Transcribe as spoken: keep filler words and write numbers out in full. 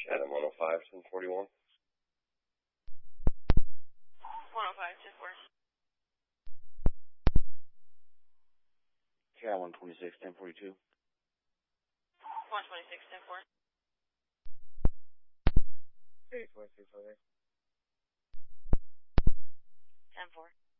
Chatham one oh five, ten forty-one. one oh five, ten four. Cat one twenty-six, ten forty-two. one twenty-six, ten four. three four three four. ten four.